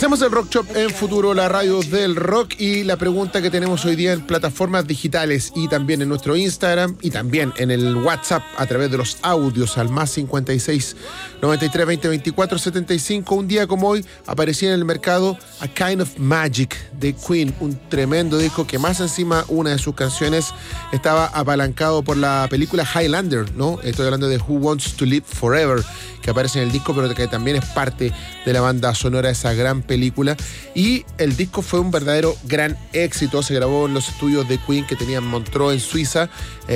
Hacemos el Rock Shop en Futuro, la radio del rock, y la pregunta que tenemos hoy día en plataformas digitales y también en nuestro Instagram y también en el WhatsApp a través de los audios al más 56 93 20 24 75. Un día como hoy aparecía en el mercado A Kind of Magic de Queen, un tremendo disco que más encima una de sus canciones estaba apalancado por la película Highlander, ¿no? Estoy hablando de Who Wants to Live Forever, que aparece en el disco, pero que también es parte de la banda sonora de esa gran película. Y el disco fue un verdadero gran éxito. Se grabó en los estudios de Queen que tenían Montreux en Suiza,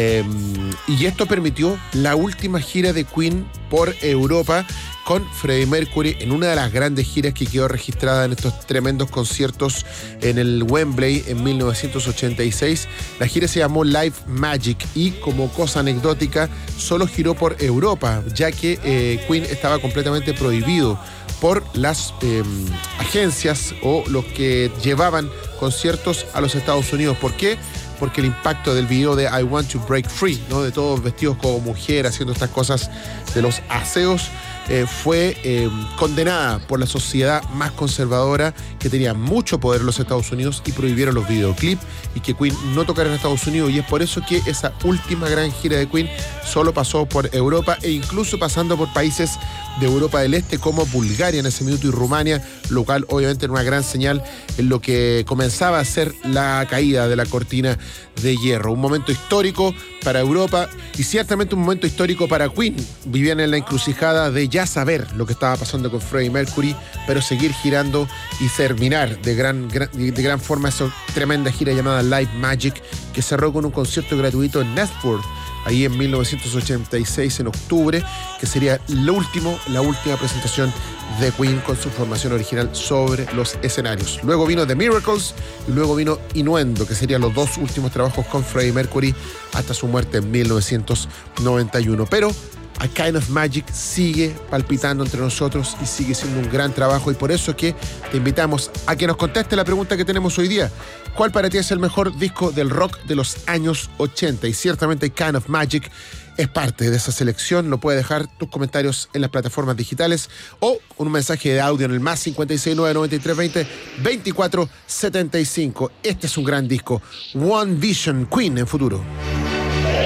y esto permitió la última gira de Queen por Europa con Freddie Mercury en una de las grandes giras que quedó registrada en estos tremendos conciertos en el Wembley en 1986. La gira se llamó Live Magic y, como cosa anecdótica, solo giró por Europa, ya que Queen estaba completamente prohibido por las agencias o los que llevaban conciertos a los Estados Unidos. ¿Por qué? Porque el impacto del video de I Want to Break Free, ¿no? De todos vestidos como mujer haciendo estas cosas de los aseos, fue condenada por la sociedad más conservadora, que tenía mucho poder en los Estados Unidos, y prohibieron los videoclips y que Queen no tocara en Estados Unidos. Y es por eso que esa última gran gira de Queen solo pasó por Europa, e incluso pasando por países de Europa del Este como Bulgaria en ese minuto y Rumania, lo cual obviamente era una gran señal en lo que comenzaba a ser la caída de la cortina de hierro. Un momento histórico para Europa y ciertamente un momento histórico para Queen. Vivían en la encrucijada de ya saber lo que estaba pasando con Freddie Mercury, pero seguir girando y terminar de gran forma esa tremenda gira llamada Live Magic, que cerró con un concierto gratuito en Netford, ahí en 1986, en octubre, que sería la última presentación de Queen con su formación original sobre los escenarios. Luego vino The Miracles y luego vino Innuendo, que serían los dos últimos trabajos con Freddie Mercury hasta su muerte en 1991. Pero A Kind of Magic sigue palpitando entre nosotros y sigue siendo un gran trabajo, y por eso es que te invitamos a que nos conteste la pregunta que tenemos hoy día. ¿Cuál para ti es el mejor disco del rock de los años 80? Y ciertamente A Kind of Magic es parte de esa selección. Lo puedes dejar tus comentarios en las plataformas digitales o con un mensaje de audio en el más 569 93 20 24 75. Este es un gran disco. One Vision, Queen en Futuro.